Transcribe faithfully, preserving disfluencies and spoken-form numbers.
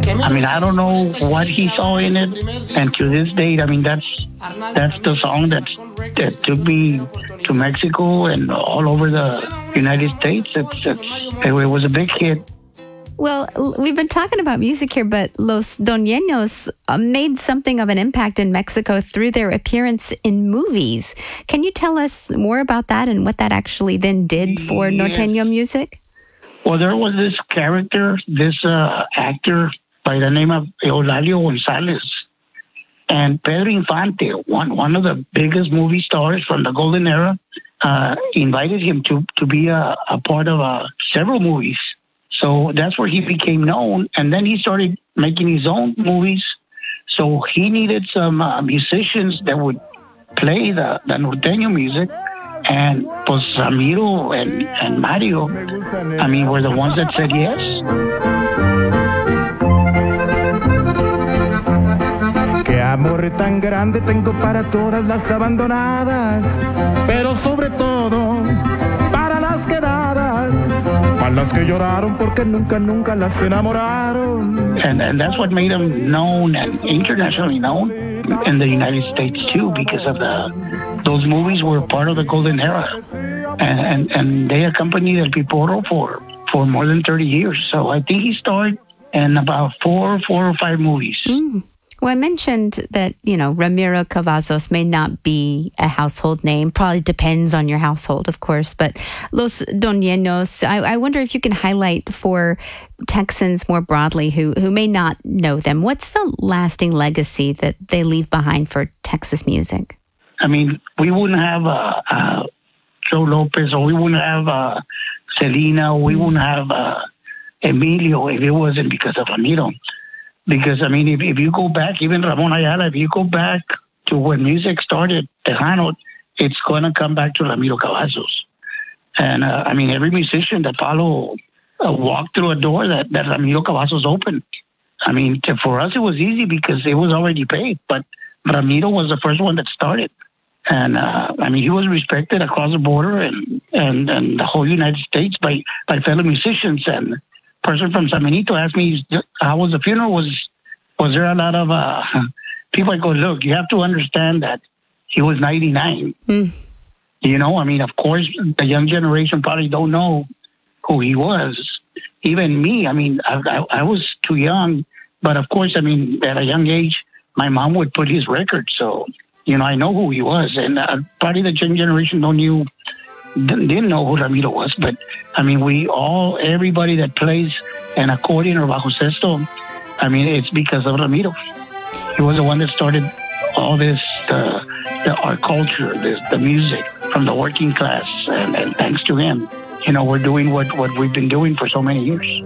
I mean, I don't know what he saw in it, and to this date, I mean, that's that's the song that's, that took me to Mexico and all over the United States. It's, it's, it was a big hit. Well, we've been talking about music here, but Los Doñeños made something of an impact in Mexico through their appearance in movies. Can you tell us more about that and what that actually then did for yes. norteño music? Well, there was this character, this uh, actor by the name of Eulalio Gonzalez. And Pedro Infante, one, one of the biggest movie stars from the golden era, uh, invited him to, to be a, a part of uh, several movies. So that's where he became known. And then he started making his own movies. So he needed some uh, musicians that would play the, the norteño music. And pues Ramiro and, and Mario, I mean, were the ones that said yes. Qué amor tan grande tengo para todas las abandonadas, pero sobre todo para las quedadas, para las que lloraron porque nunca, nunca las enamoraron. And, and that's what made him known and internationally known in the United States too, because of the those movies were part of the golden era, and and, and they accompanied El Piporro for for more than thirty years. So I think he starred in about four four or five movies. Mm. Well, I mentioned that, you know, Ramiro Cavazos may not be a household name. Probably depends on your household, of course. But Los Doñeños, I, I wonder if you can highlight for Texans more broadly who, who may not know them. What's the lasting legacy that they leave behind for Texas music? I mean, we wouldn't have uh, uh, Joe Lopez, or we wouldn't have uh, Selena, or we wouldn't have uh, Emilio if it wasn't because of Ramiro. Because, I mean, if, if you go back, even Ramon Ayala, if you go back to when music started, Tejano, it's going to come back to Ramiro Cavazos. And, uh, I mean, every musician that follow uh, walked through a door that, that Ramiro Cavazos opened. I mean, to, for us, it was easy because it was already paid. But Ramiro was the first one that started. And, uh, I mean, he was respected across the border and, and, and the whole United States by, by fellow musicians. And person from San Benito asked me, how was the funeral? Was was there a lot of uh, people? I go, look, you have to understand that he was ninety-nine. Mm. You know, I mean, of course, the young generation probably don't know who he was. Even me, I mean, I, I, I was too young. But of course, I mean, at a young age, my mom would put his record. So, you know, I know who he was. And uh, probably the young generation don't knew. Didn't know who Ramiro was, but I mean, we all, everybody that plays an accordion or bajo sexto, I mean, it's because of Ramiro. He was the one that started all this, uh, the art culture, this, the music from the working class, and, and thanks to him, you know, we're doing what, what we've been doing for so many years.